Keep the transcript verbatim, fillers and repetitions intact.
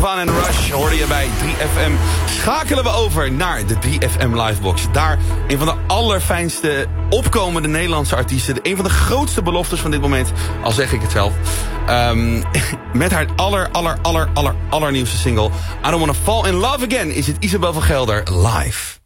Siobhan en Rush hoorde je bij drie F M. Schakelen we over naar de drie F M Livebox. Daar een van de allerfijnste opkomende Nederlandse artiesten. Een van de grootste beloftes van dit moment, al zeg ik het zelf. Um, met haar aller, aller, aller, aller, allernieuwste single I Don't Wanna Fall In Love Again is het Isabel van Gelder live.